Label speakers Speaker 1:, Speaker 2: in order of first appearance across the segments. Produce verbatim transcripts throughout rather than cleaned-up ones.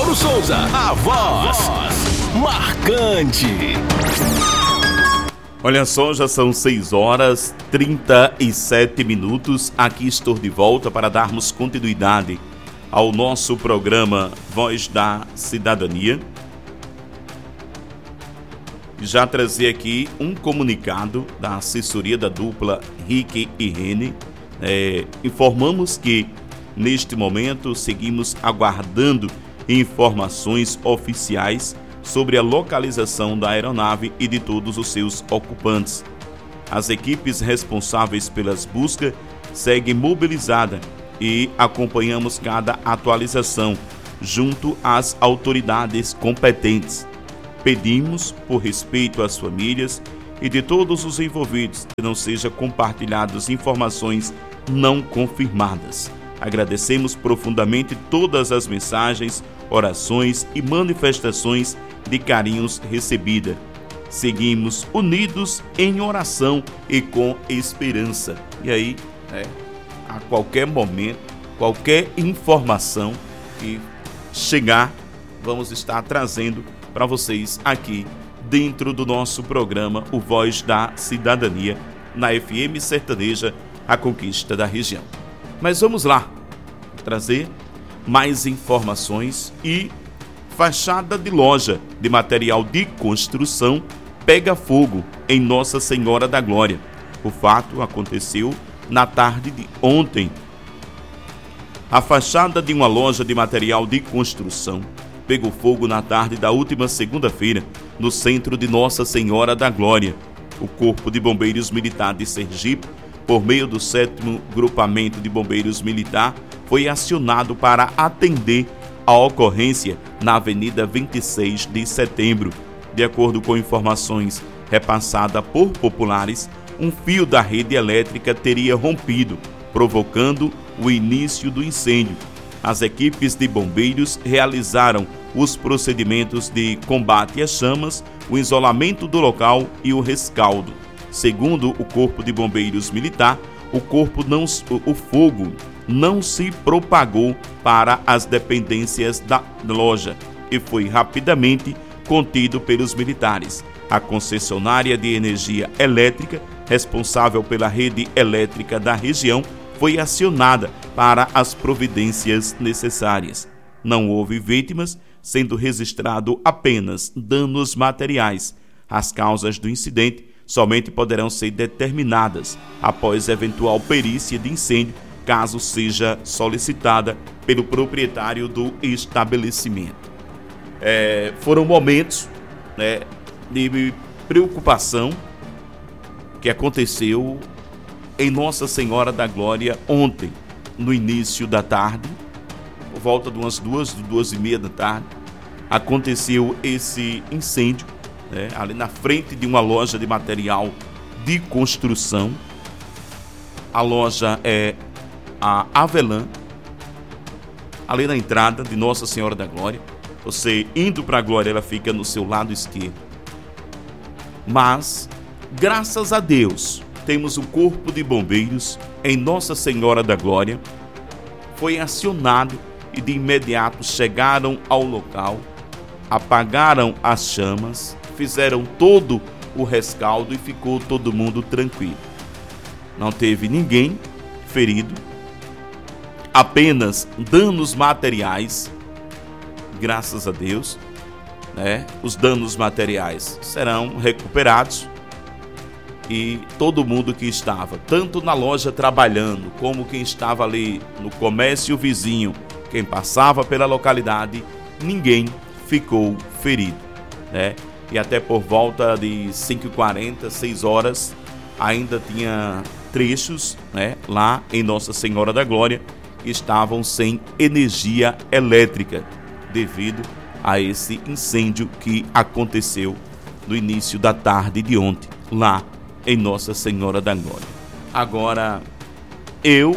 Speaker 1: Mauro Souza, a voz marcante.
Speaker 2: Olha só, já são seis horas e trinta e sete minutos. Aqui estou de volta para darmos continuidade ao nosso programa Voz da Cidadania. Já trazer aqui um comunicado da assessoria da dupla Rick e Rene. É, informamos que, neste momento, seguimos aguardando informações oficiais sobre a localização da aeronave e de todos os seus ocupantes. As equipes responsáveis pelas buscas seguem mobilizadas e acompanhamos cada atualização junto às autoridades competentes. Pedimos, por respeito às famílias e de todos os envolvidos, que não sejam compartilhadas informações não confirmadas. Agradecemos profundamente todas as mensagens, orações e manifestações de carinhos recebidas. Seguimos unidos em oração e com esperança. E aí, é, a qualquer momento, qualquer informação que chegar, vamos estar trazendo para vocês aqui dentro do nosso programa O Voz da Cidadania, na F M Sertaneja, a conquista da região. Mas vamos lá, trazer mais informações. E fachada de loja de material de construção pega fogo em Nossa Senhora da Glória. O fato aconteceu na tarde de ontem. A fachada de uma loja de material de construção pegou fogo na tarde da última segunda-feira, no centro de Nossa Senhora da Glória. O Corpo de Bombeiros Militar de Sergipe, por meio do sétimo Grupamento de Bombeiros Militar, foi acionado para atender a ocorrência na Avenida vinte e seis de setembro. De acordo com informações repassadas por populares, um fio da rede elétrica teria rompido, provocando o início do incêndio. As equipes de bombeiros realizaram os procedimentos de combate às chamas, o isolamento do local e o rescaldo. Segundo o Corpo de Bombeiros Militar, o, corpo não, o fogo não se propagou para as dependências da loja e foi rapidamente contido pelos militares. A concessionária de energia elétrica, responsável pela rede elétrica da região, foi acionada para as providências necessárias. Não houve vítimas, sendo registrado apenas danos materiais. As causas do incidente somente poderão ser determinadas após eventual perícia de incêndio, caso seja solicitada pelo proprietário do estabelecimento. É, foram momentos, né, de preocupação que aconteceu em Nossa Senhora da Glória ontem, no início da tarde, por volta de umas duas, duas e meia da tarde, aconteceu esse incêndio, né, ali na frente de uma loja de material de construção. A loja é a Avelã, ali na entrada de Nossa Senhora da Glória. Você indo para a Glória, ela fica no seu lado esquerdo. Mas, graças a Deus, temos o Corpo de Bombeiros em Nossa Senhora da Glória. Foi acionado e de imediato chegaram ao local, apagaram as chamas, fizeram todo o rescaldo e ficou todo mundo tranquilo. Não teve ninguém ferido, apenas danos materiais, graças a Deus, né? Os danos materiais serão recuperados e todo mundo que estava, tanto na loja trabalhando, como quem estava ali no comércio vizinho, quem passava pela localidade, ninguém ficou ferido, né? E até por volta de cinco e quarenta, seis horas, ainda tinha trechos, né, lá em Nossa Senhora da Glória, que estavam sem energia elétrica, devido a esse incêndio que aconteceu no início da tarde de ontem, lá em Nossa Senhora da Glória. Agora, eu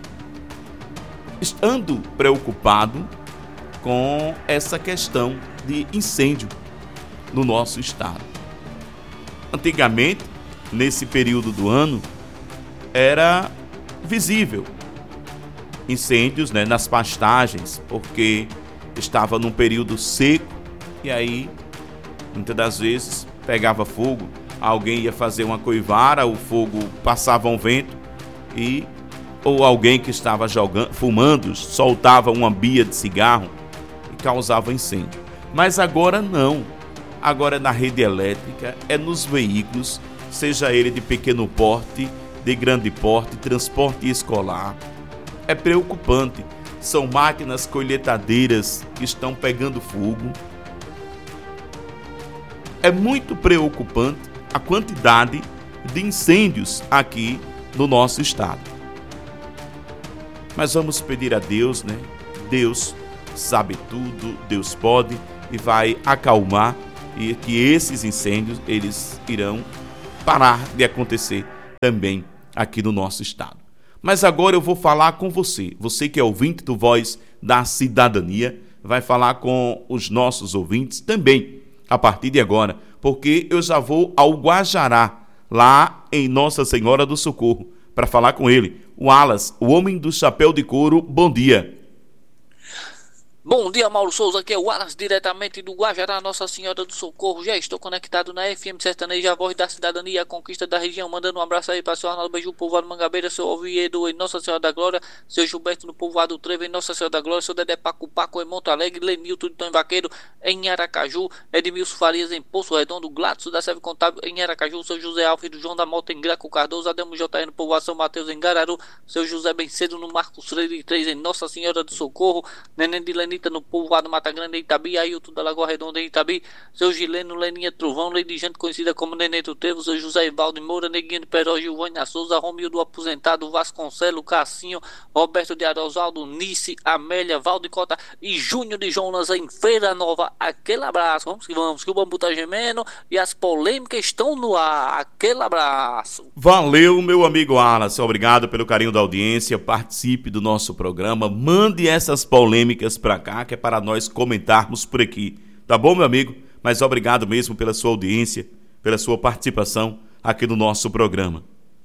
Speaker 2: ando preocupado com essa questão de incêndio no nosso estado. Antigamente, nesse período do ano, era visível incêndios, né, nas pastagens, porque estava num período seco e aí, muitas das vezes, pegava fogo. Alguém ia fazer uma coivara, o fogo passava um vento e ou alguém que estava jogando, fumando, soltava uma bia de cigarro e causava incêndio. Mas agora não. Agora é na rede elétrica, é nos veículos, seja ele de pequeno porte, de grande porte, transporte escolar. É preocupante. São máquinas colheitadeiras que estão pegando fogo. É muito preocupante a quantidade de incêndios aqui no nosso estado. Mas vamos pedir a Deus, né? Deus sabe tudo, Deus pode e vai acalmar e que esses incêndios, eles irão parar de acontecer também aqui no nosso estado. Mas agora eu vou falar com você, você que é ouvinte do Voz da Cidadania, vai falar com os nossos ouvintes também, a partir de agora, porque eu já vou ao Guajará, lá em Nossa Senhora do Socorro, para falar com ele. O Alas, o homem do chapéu de couro, bom dia.
Speaker 3: Bom dia, Mauro Souza, aqui é o Alas, diretamente do Guajará, Nossa Senhora do Socorro. Já estou conectado na F M Sertaneja, a Voz da Cidadania, a conquista da região. Mandando um abraço aí para o seu Arnaldo Beiju, povoado Mangabeira, seu Oviedo em Nossa Senhora da Glória, seu Gilberto no povoado Trevo em Nossa Senhora da Glória, seu Dedé Paco Paco em Monte Alegre, Lenilton de Tom Vaqueiro em Aracaju, Edmilson Farias em Poço Redondo, Gladson da Serve Contábil em Aracaju, seu José Alves do João da Mota em Graco Cardoso, Adelmo J R no povoado São Mateus em Gararu, seu José Bencedo no Marcos Freire três em Nossa Senhora do Socorro, Neném de Lenita no povoado Mata Grande em Itabi, Ailton da Lagoa Redonda em Itabi, seu Gileno, Leninha Trovão, Lady Jante, conhecida como Nenê do Trevo, seu José Ivaldo Moura, Neguinho de Peró, Gilvânia Souza, Romildo Aposentado, Vasconcelo, Cassinho, Roberto de Arosvaldo, Nice, Amélia, Valdicota e Júnior de Jonas em Feira Nova. Aquele abraço, vamos que vamos, que o bambu tá gemendo e as polêmicas estão no ar. Aquele abraço.
Speaker 2: Valeu, meu amigo Alas, obrigado pelo carinho da audiência, participe do nosso programa, mande essas polêmicas para cá, que é para nós comentarmos por aqui, tá bom, meu amigo? Mas obrigado mesmo pela sua audiência, pela sua participação aqui no nosso programa.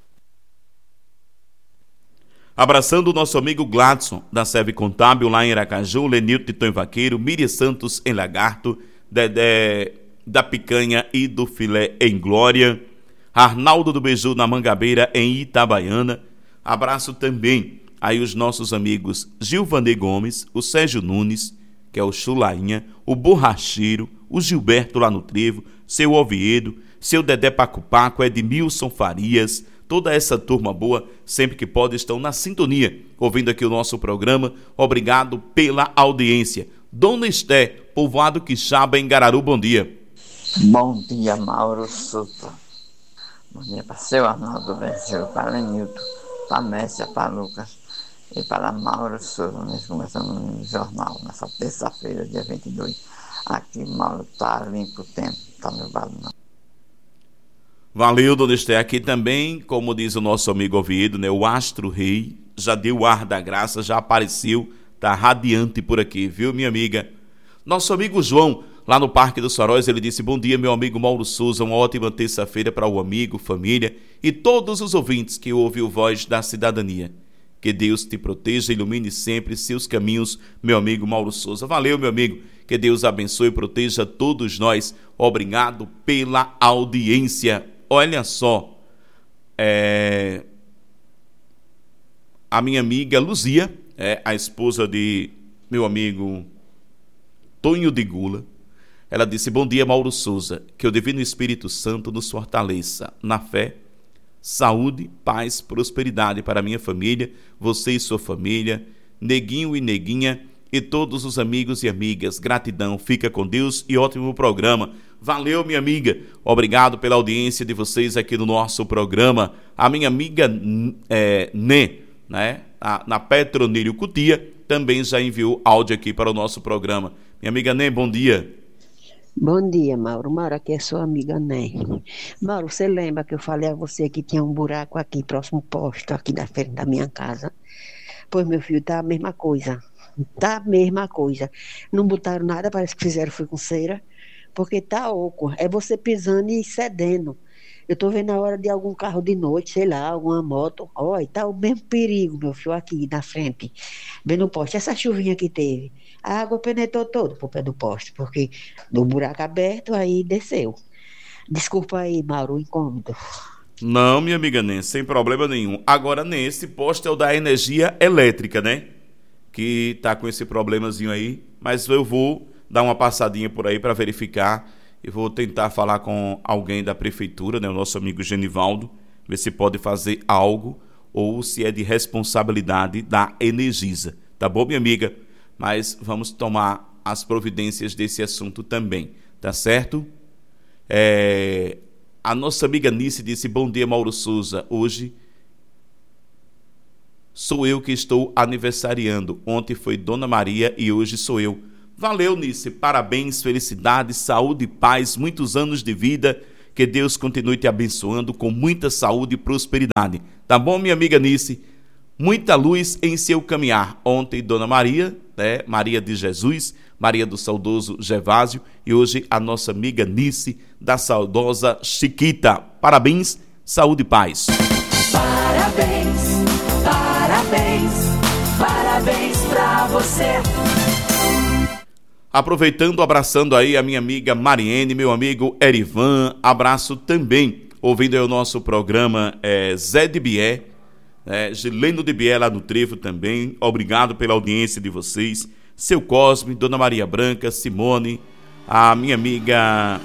Speaker 2: Abraçando o nosso amigo Gladson, da Serve Contábil, lá em Aracaju, Lenilton de Tom Vaqueiro, Miriam Santos em Lagarto, Dedé da Picanha e do Filé em Glória, Arnaldo do Beiju na Mangabeira, em Itabaiana. Abraço também aí os nossos amigos Gilvanê Gomes, o Sérgio Nunes, que é o Chulainha, o Borracheiro, o Gilberto lá no Trevo, seu Oviedo, seu Dedé Paco Paco, Edmilson Farias, toda essa turma boa, sempre que pode, estão na sintonia, ouvindo aqui o nosso programa. Obrigado pela audiência. Dona Esté, povoado Quixaba, em Gararu, bom dia.
Speaker 4: Bom dia, Mauro Souza. Bom dia para seu Arnaldo Venceu, para Lenilton, para Messia, para Lucas e para Mauro Souza. Nós começamos no jornal, nessa terça-feira, dia vinte e dois. Aqui, Mauro, está limpo o tempo, está nublado não.
Speaker 2: Valeu, Dona Esté. Aqui também, como diz o nosso amigo Oviedo, né, o Astro Rei já deu o ar da graça, já apareceu, tá radiante por aqui, viu, minha amiga? Nosso amigo João, lá no Parque dos Faróis, ele disse: bom dia, meu amigo Mauro Souza, uma ótima terça-feira para o amigo, família e todos os ouvintes que ouvem o Voz da Cidadania. Que Deus te proteja e ilumine sempre seus caminhos, meu amigo Mauro Souza. Valeu, meu amigo. Que Deus abençoe e proteja todos nós. Obrigado pela audiência. Olha só, é... a minha amiga Luzia, é a esposa de meu amigo Tonho de Gula, ela disse: bom dia, Mauro Souza, que o Divino Espírito Santo nos fortaleça na fé, saúde, paz, prosperidade para minha família, você e sua família, Neguinho e Neguinha e todos os amigos e amigas. Gratidão, fica com Deus e ótimo programa. Valeu, minha amiga, obrigado pela audiência de vocês aqui no nosso programa. A minha amiga é, Né, né, na, na Petronílio Cutia, também já enviou áudio aqui para o nosso programa. Minha amiga Né, bom dia.
Speaker 5: Bom dia, Mauro. Mauro, aqui é sua amiga Né. Mauro, você lembra que eu falei a você que tinha um buraco aqui, próximo posto, aqui na frente da minha casa? Pois, meu filho, tá a mesma coisa. Tá a mesma coisa. Não botaram nada, parece que fizeram foi com cera, porque tá oco. É você pisando e cedendo. Eu tô vendo a hora de algum carro de noite, sei lá, alguma moto. Olha, tá o mesmo perigo, meu filho, aqui na frente, bem no poste. Essa chuvinha que teve. A água penetrou todo pro pé do poste, porque no buraco aberto aí desceu. Desculpa aí, Mauro, o incômodo.
Speaker 2: Não, minha amiga Nancy, sem problema nenhum. Agora, nesse poste é o da energia elétrica, né? Que tá com esse problemazinho aí, mas eu vou dar uma passadinha por aí para verificar e vou tentar falar com alguém da prefeitura, né, o nosso amigo Genivaldo, ver se pode fazer algo ou se é de responsabilidade da Energisa, tá bom, minha amiga? Mas vamos tomar as providências desse assunto também, tá certo? É... A nossa amiga Nice disse: bom dia, Mauro Souza, hoje sou eu que estou aniversariando. Ontem foi Dona Maria e hoje sou eu. Valeu, Nice. Parabéns, felicidade, saúde e paz, muitos anos de vida. Que Deus continue te abençoando com muita saúde e prosperidade. Tá bom, minha amiga Nice? Muita luz em seu caminhar. Ontem, Dona Maria, né? Maria de Jesus, Maria do saudoso Gervásio, e hoje a nossa amiga Nice, da saudosa Chiquita. Parabéns, saúde e paz.
Speaker 6: Parabéns, parabéns, parabéns pra você.
Speaker 2: Aproveitando, abraçando aí a minha amiga Mariene, meu amigo Erivan, abraço também, ouvindo aí o nosso programa é, Zé de Bié, é, Gileno de Bié lá no Trevo também, obrigado pela audiência de vocês, seu Cosme, Dona Maria Branca, Simone, a minha amiga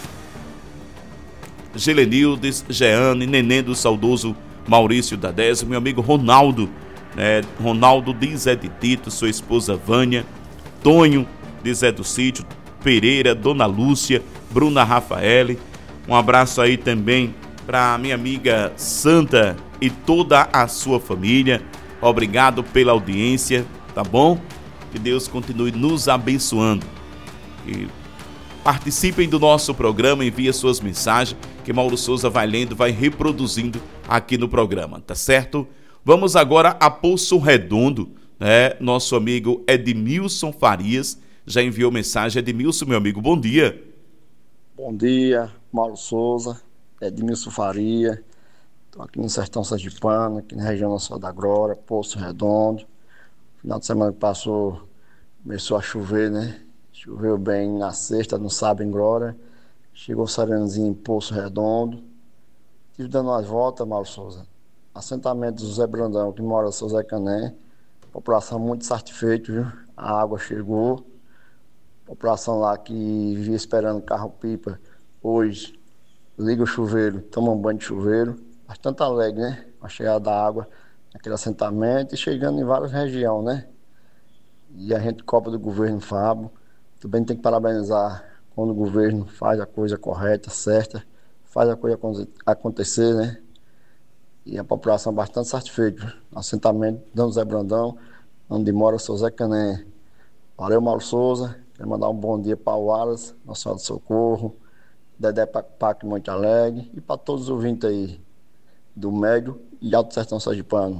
Speaker 2: Gelenildes, Jeane, Neném do saudoso Maurício da Dez, meu amigo Ronaldo, né, Ronaldo de Zé de Tito, sua esposa Vânia, Tonho de Zé do Sítio, Pereira, Dona Lúcia, Bruna Rafaele. Um abraço aí também para minha amiga Santa e toda a sua família. Obrigado pela audiência, tá bom? Que Deus continue nos abençoando. E participem do nosso programa, enviem suas mensagens, que Mauro Souza vai lendo, vai reproduzindo aqui no programa, tá certo? Vamos agora a Poço Redondo, né? Nosso amigo Edmilson Farias já enviou mensagem. Edmilson, meu amigo, bom dia.
Speaker 7: Bom dia, Mauro Souza, Edmilson Faria. Estou aqui no Sertão Sergipano, aqui na região Nossa da Glória, Poço Redondo. Final de semana que passou, começou a chover, né? Choveu bem na sexta, no sábado em Glória. Chegou o Saranzinho em Poço Redondo. Estive dando umas voltas, Mauro Souza. Assentamento do Zé Brandão, que mora no São Zé Cané. População muito satisfeita, viu? A água chegou. População lá que vivia esperando carro-pipa, hoje liga o chuveiro, toma um banho de chuveiro. Bastante alegre, né? Com a chegada da água naquele assentamento e chegando em várias regiões, né? E a gente cobra do governo Fábio. Também tem que parabenizar quando o governo faz a coisa correta, certa, faz a coisa acontecer, né? E a população bastante satisfeita. Assentamento Dom Zé Brandão, onde mora o seu Zé Cané. Valeu, Mauro Souza. Quero mandar um bom dia para o Wallace, Nossa Senhora do Socorro, Dedé Pac Monte Alegre e para todos os ouvintes aí do Médio e Alto Sertão Sergipano.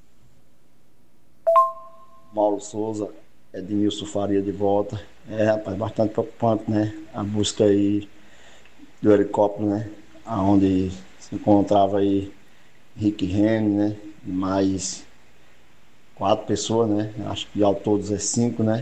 Speaker 7: Mauro Souza, Edmilson Faria de volta. É, rapaz, bastante preocupante, né? A busca aí do helicóptero, né? Onde se encontrava aí Rick Rene, né? E mais quatro pessoas, né? Acho que ao todos é cinco, né?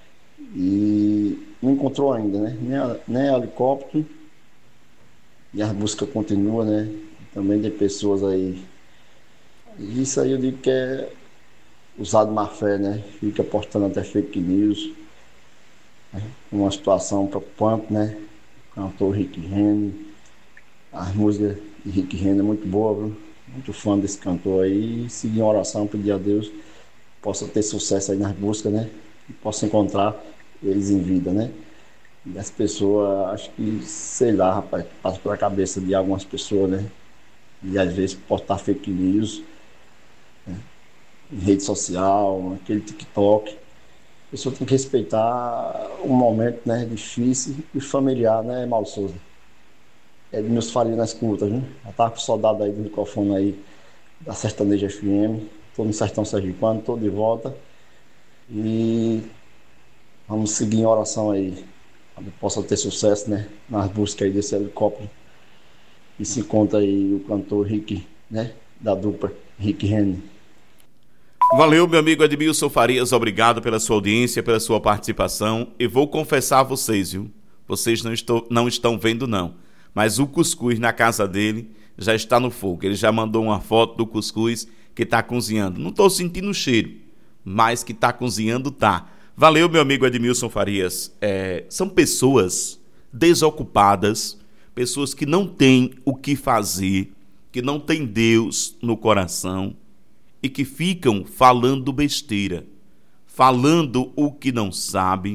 Speaker 7: E não encontrou ainda, né? Nem, a, nem helicóptero. E a busca continua, né? Também tem pessoas aí. E isso aí eu digo que é usado má fé, né? Fica postando até fake news. Né? Uma situação preocupante, né? Cantor Rick Rene. As músicas de Rick Rene é muito boa, viu? Muito fã desse cantor aí. E seguir em oração, pedir a Deus que possa ter sucesso aí nas buscas, né? E possa encontrar eles em vida, né? E as pessoas, acho que, sei lá, rapaz, passa pela cabeça de algumas pessoas, né? E às vezes postar fake news, né? Em rede social, aquele TikTok. A pessoa tem que respeitar um momento, né, difícil e familiar, né, Mauro Souza? É de meus farinhos na escuta, viu? Já tava com soldado aí do microfone aí da Sertaneja F M. Tô no Sertão Sergipano, tô de volta. E vamos seguir em oração aí, para que possa ter sucesso, né, nas buscas aí desse helicóptero. E se encontra aí o cantor Rick, né, da dupla Rick Rene.
Speaker 2: Valeu, meu amigo Edmilson Farias, obrigado pela sua audiência, pela sua participação. E vou confessar a vocês, viu? Vocês não, estou, não estão vendo, não. Mas o cuscuz na casa dele já está no fogo. Ele já mandou uma foto do cuscuz que está cozinhando. Não estou sentindo o cheiro, mas que está cozinhando, tá. Valeu, meu amigo Edmilson Farias. É, são pessoas desocupadas, pessoas que não têm o que fazer, que não têm Deus no coração e que ficam falando besteira, falando o que não sabe.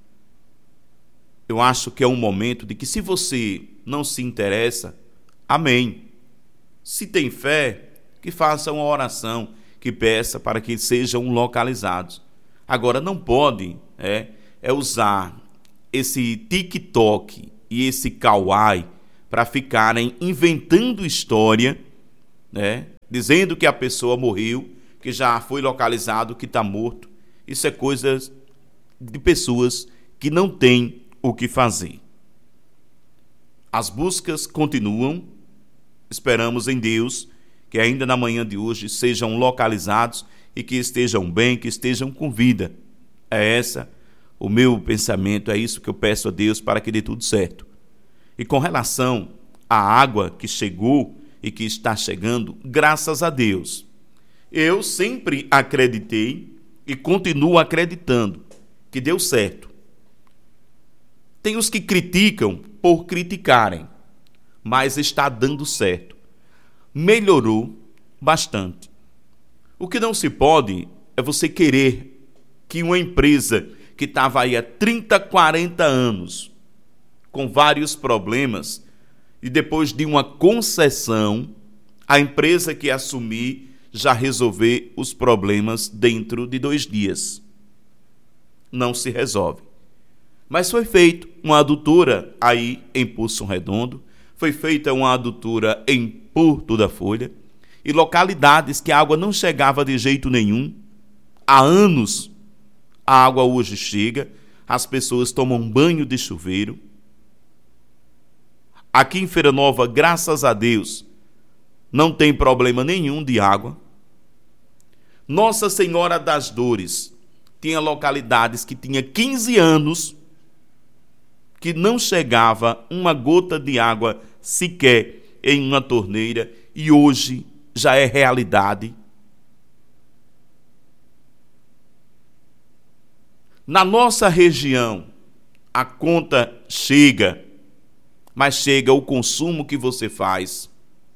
Speaker 2: Eu acho que é um momento de que, se você não se interessa, amém. Se tem fé, que faça uma oração, que peça para que sejam localizados. Agora, não pode é, é usar esse TikTok e esse Kawaii para ficarem inventando história, né, dizendo que a pessoa morreu, que já foi localizado, que está morto. Isso é coisa de pessoas que não têm o que fazer. As buscas continuam. Esperamos em Deus que ainda na manhã de hoje sejam localizados e que estejam bem, que estejam com vida. É essa o meu pensamento, é isso que eu peço a Deus para que dê tudo certo. E com relação à água que chegou e que está chegando, graças a Deus, eu sempre acreditei e continuo acreditando que deu certo. Tem os que criticam por criticarem, mas está dando certo. Melhorou bastante. O que não se pode é você querer que uma empresa que estava aí há trinta, quarenta anos, com vários problemas, e depois de uma concessão, a empresa que assumir já resolver os problemas dentro de dois dias. Não se resolve. Mas foi feita uma adutora aí em Poço Redondo, foi feita uma adutora em Porto da Folha, e localidades que a água não chegava de jeito nenhum. Há anos a água hoje chega, as pessoas tomam banho de chuveiro. Aqui em Feira Nova, graças a Deus, não tem problema nenhum de água. Nossa Senhora das Dores tinha localidades que tinha quinze anos que não chegava uma gota de água sequer em uma torneira, e hoje já é realidade. Na nossa região, a conta chega, mas chega o consumo que você faz.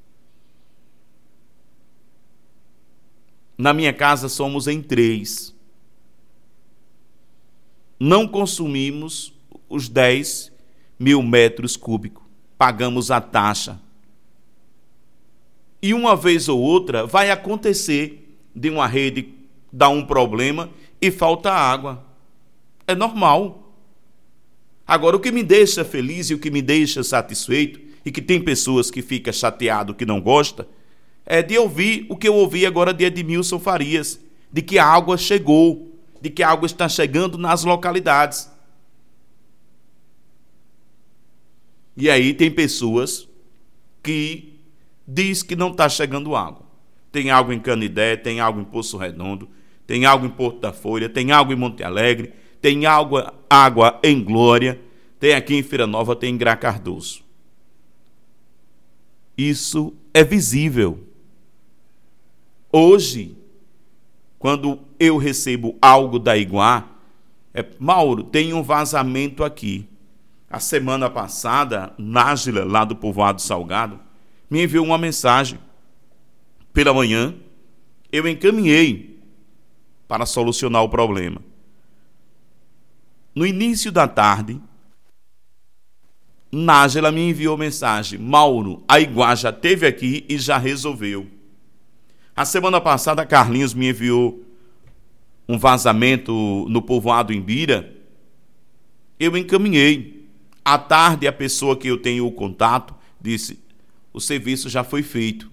Speaker 2: Na minha casa somos em três. Não consumimos os dez mil metros cúbicos. Pagamos a taxa. E uma vez ou outra vai acontecer de uma rede dar um problema e falta água. É normal. Agora, o que me deixa feliz e o que me deixa satisfeito, e que tem pessoas que ficam chateadas, que não gostam, é de ouvir o que eu ouvi agora de Edmilson Farias, de que a água chegou, de que a água está chegando nas localidades. E aí tem pessoas que diz que não está chegando água. Tem água em Canidé, tem água em Poço Redondo, tem água em Porto da Folha, tem água em Monte Alegre, tem água, água em Glória, tem aqui em Feira Nova, tem em Gra Cardoso. Isso é visível. Hoje, quando eu recebo algo da Iguá, é, Mauro, tem um vazamento aqui. A semana passada, Nájila, lá do Povoado Salgado, me enviou uma mensagem. Pela manhã, eu encaminhei para solucionar o problema. No início da tarde, Nájila me enviou mensagem: Mauro, a Iguá já esteve aqui e já resolveu. A semana passada, Carlinhos me enviou um vazamento no Povoado Imbira. Eu encaminhei. À tarde, a pessoa que eu tenho o contato disse: o serviço já foi feito.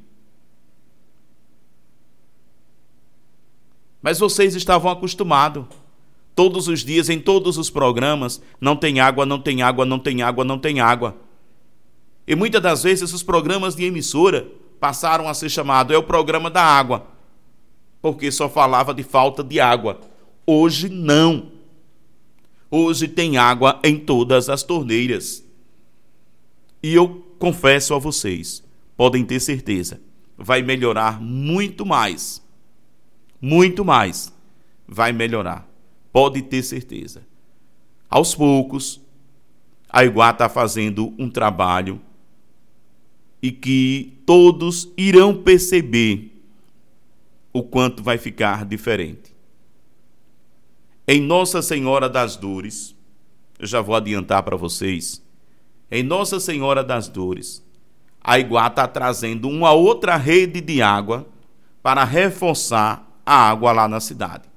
Speaker 2: Mas vocês estavam acostumados. Todos os dias, em todos os programas, não tem água, não tem água, não tem água, não tem água. E muitas das vezes os programas de emissora passaram a ser chamados, é o programa da água. porque só falava de falta de água. Hoje não. Hoje tem água em todas as torneiras. E eu confesso a vocês, podem ter certeza, vai melhorar muito mais. Muito mais vai melhorar. Pode ter certeza. Aos poucos, a Iguá está fazendo um trabalho e que todos irão perceber o quanto vai ficar diferente. Em Nossa Senhora das Dores, eu já vou adiantar para vocês, em Nossa Senhora das Dores, a Iguá está trazendo uma outra rede de água para reforçar a água lá na cidade.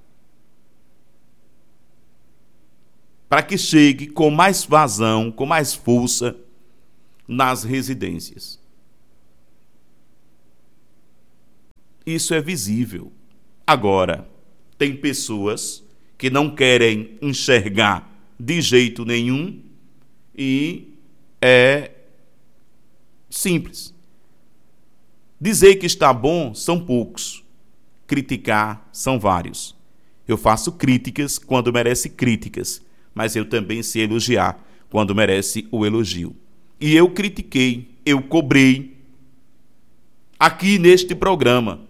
Speaker 2: Para que chegue com mais vazão, com mais força nas residências. Isso é visível. Agora, tem pessoas que não querem enxergar de jeito nenhum e é simples. Dizer que está bom são poucos. Criticar são vários. Eu faço críticas quando merece críticas, mas eu também sei elogiar quando merece o elogio. E eu critiquei, eu cobrei aqui neste programa.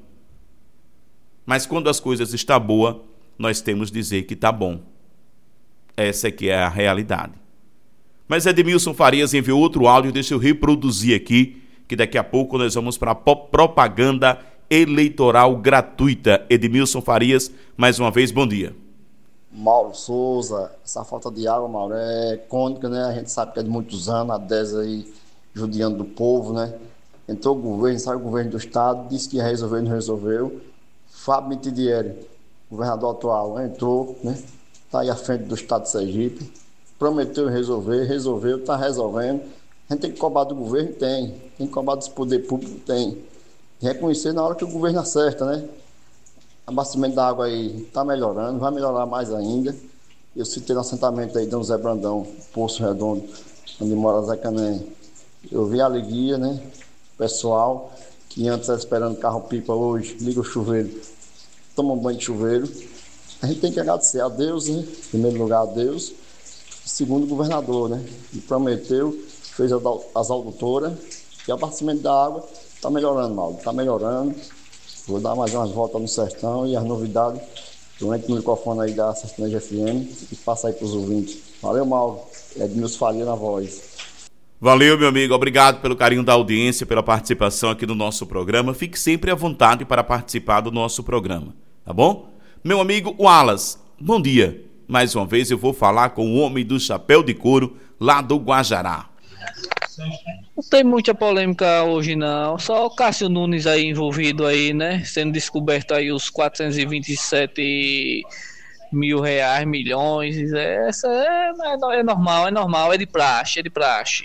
Speaker 2: Mas quando as coisas estão boas, nós temos que dizer que está bom. Essa é que é a realidade. Mas Edmilson Farias enviou outro áudio, deixa eu reproduzir aqui, que daqui a pouco nós vamos para a propaganda eleitoral gratuita. Edmilson Farias, mais uma vez, bom dia.
Speaker 7: Mauro Souza, essa falta de água, Mauro, é cônica, né? A gente sabe que é de muitos anos, a D E S aí judiando do povo, né? Entrou o governo, saiu o governo do estado, disse que ia resolver, não resolveu. Fábio Mitidieri, governador atual, entrou, né? Está aí à frente do estado de Sergipe, prometeu resolver, resolveu, está resolvendo. A gente tem que cobrar do governo? Tem. Tem que cobrar dos poderes públicos? Tem. Reconhecer na hora que o governo acerta, né? Abastecimento da água aí está melhorando, vai melhorar mais ainda. Eu citei no assentamento aí de Dom Zé Brandão, Poço Redondo, onde mora Zé Cané. Eu vi a alegria, né? Pessoal que antes era esperando carro-pipa, hoje liga o chuveiro, toma um banho de chuveiro. A gente tem que agradecer a Deus, né? Em primeiro lugar a Deus, e segundo o governador, né? Ele prometeu, fez as auditoras, e o abastecimento da água está melhorando, Mauro, está melhorando. Vou dar mais umas voltas no sertão e as novidades, eu entro no microfone aí da Sertaneja F M e passo aí para os ouvintes. Valeu, Mauro. Edmilson Faria na voz.
Speaker 2: Valeu, meu amigo. Obrigado pelo carinho da audiência, pela participação aqui no nosso programa. Fique sempre à vontade para participar do nosso programa, tá bom? Meu amigo Wallace, bom dia. Mais uma vez eu vou falar com o homem do chapéu de couro lá do Guajará.
Speaker 3: Não tem muita polêmica hoje não, só o Cássio Nunes aí envolvido aí, né, sendo descoberto aí os quatrocentos e vinte e sete mil reais, milhões, essa é, é normal, é normal, é de praxe, é de praxe.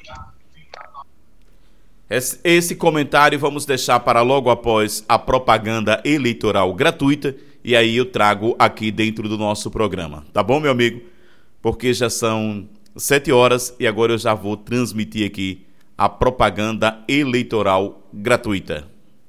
Speaker 2: Esse, esse comentário vamos deixar para logo após a propaganda eleitoral gratuita, e aí eu trago aqui dentro do nosso programa, tá bom, meu amigo? Porque já são sete horas e agora eu já vou transmitir aqui a propaganda eleitoral gratuita.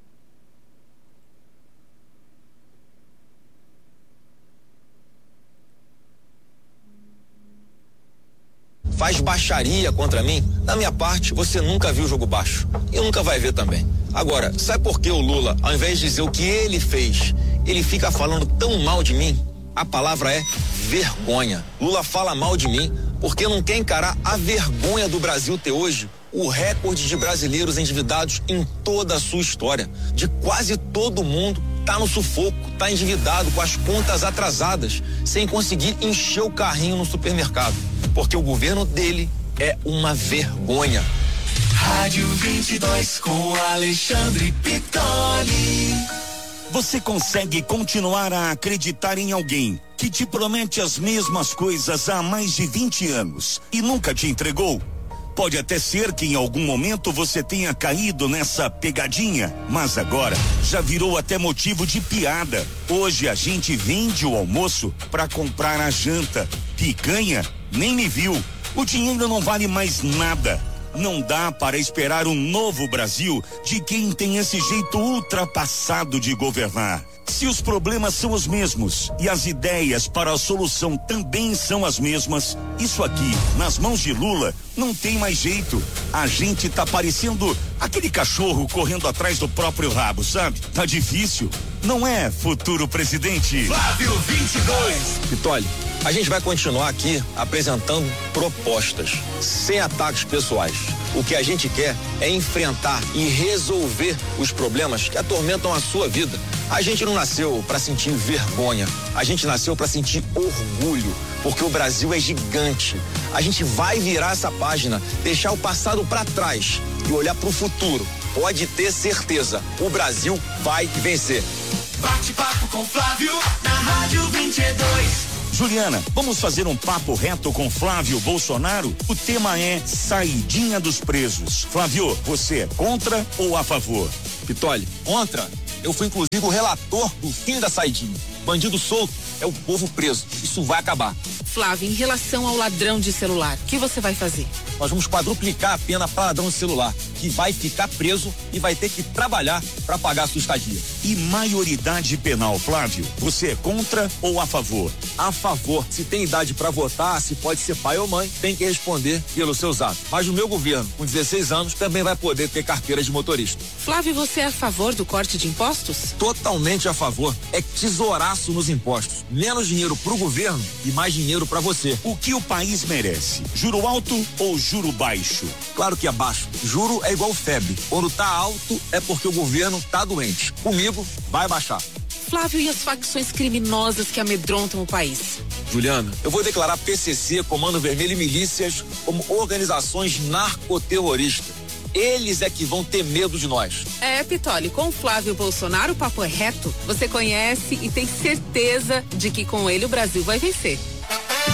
Speaker 8: Faz baixaria contra mim? Da minha parte, você nunca viu jogo baixo. E nunca vai ver também. Agora, sabe por que o Lula, ao invés de dizer o que ele fez, ele fica falando tão mal de mim? A palavra é vergonha. Lula fala mal de mim porque não quer encarar a vergonha do Brasil ter hoje o recorde de brasileiros endividados em toda a sua história. De quase todo mundo tá no sufoco, tá endividado, com as contas atrasadas, sem conseguir encher o carrinho no supermercado. Porque o governo dele é uma vergonha.
Speaker 6: Rádio vinte e dois com Alexandre Pitoli.
Speaker 9: Você consegue continuar a acreditar em alguém que te promete as mesmas coisas há mais de vinte anos e nunca te entregou? Pode até ser que em algum momento você tenha caído nessa pegadinha, mas agora já virou até motivo de piada. Hoje a gente vende o almoço para comprar a janta. Picanha? Nem me viu. O dinheiro não vale mais nada. Não dá para esperar um novo Brasil de quem tem esse jeito ultrapassado de governar. Se os problemas são os mesmos e as ideias para a solução também são as mesmas, isso aqui, nas mãos de Lula, não tem mais jeito. A gente tá parecendo aquele cachorro correndo atrás do próprio rabo, sabe? Tá difícil. Não é, futuro presidente?
Speaker 8: Flávio vinte e dois. Pitoli, a gente vai continuar aqui apresentando propostas, sem ataques pessoais. O que a gente quer é enfrentar e resolver os problemas que atormentam a sua vida. A gente não nasceu para sentir vergonha, a gente nasceu para sentir orgulho, porque o Brasil é gigante. A gente vai virar essa página, deixar o passado para trás e olhar para o futuro. Pode ter certeza, o Brasil vai vencer.
Speaker 6: Bate-papo com Flávio na Rádio vinte e dois.
Speaker 9: Juliana, vamos fazer um papo reto com Flávio Bolsonaro? O tema é saidinha dos presos. Flávio, você é contra ou a favor?
Speaker 8: Pitoli, contra. Eu fui inclusive o relator do fim da saidinha. Bandido solto é o povo preso. Isso vai acabar.
Speaker 10: Flávio, em relação ao ladrão de celular, o que você vai fazer?
Speaker 8: Nós vamos quadruplicar a pena para ladrão de celular, que vai ficar preso e vai ter que trabalhar para pagar a sua estadia.
Speaker 9: E maioridade penal, Flávio, você é contra ou a favor?
Speaker 8: A favor. Se tem idade para votar, se pode ser pai ou mãe, tem que responder pelos seus atos. Mas o meu governo, com dezesseis anos, também vai poder ter carteira de motorista.
Speaker 10: Flávio, você é a favor do corte de impostos?
Speaker 8: Totalmente a favor. É tesouraço nos impostos. Menos dinheiro pro governo e mais dinheiro para você.
Speaker 9: O que o país merece? Juro alto ou juro baixo?
Speaker 8: Claro que é baixo. Juro é igual febre. Quando tá alto é porque o governo tá doente. Comigo vai baixar.
Speaker 10: Flávio, e as facções criminosas que amedrontam o país?
Speaker 8: Juliana, eu vou declarar P C C, Comando Vermelho e milícias como organizações narcoterroristas. Eles é que vão ter medo de nós.
Speaker 10: É, Pitoli, com Flávio Bolsonaro o papo é reto. Você conhece e tem certeza de que com ele o Brasil vai vencer.